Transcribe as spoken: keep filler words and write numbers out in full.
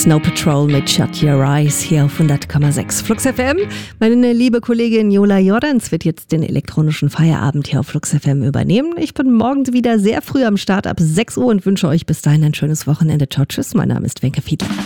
Snow Patrol mit Shut Your Eyes hier auf hundert Komma sechs Flux F M. Meine liebe Kollegin Jola Jordans wird jetzt den elektronischen Feierabend hier auf Flux F M übernehmen. Ich bin morgens wieder sehr früh am Start ab sechs Uhr und wünsche euch bis dahin ein schönes Wochenende. Ciao, tschüss. Mein Name ist Wenke Fiedler.